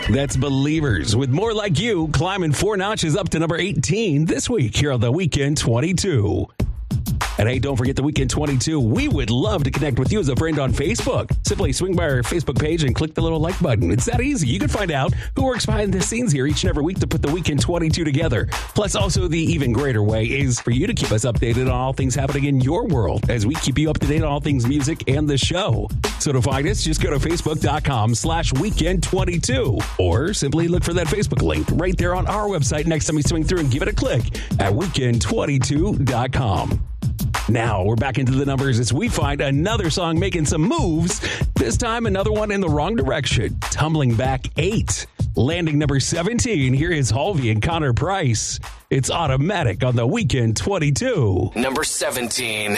That's Believers with More Like You, climbing 4 notches up to number 18 this week here on the Weekend 22. And hey, don't forget the Weekend 22. We would love to connect with you as a friend on Facebook. Simply swing by our Facebook page and click the little like button. It's that easy. You can find out who works behind the scenes here each and every week to put the Weekend 22 together. Plus, also the even greater way is for you to keep us updated on all things happening in your world as we keep you up to date on all things music and the show. So to find us, just go to facebook.com/weekend22 or simply look for that Facebook link right there on our website next time you swing through and give it a click at weekend22.com. Now we're back into the numbers as we find another song making some moves. This time another one in the wrong direction, tumbling back 8. Landing number 17, here is Halvey and Connor Price. It's Automatic on the Weekend 22. Number 17.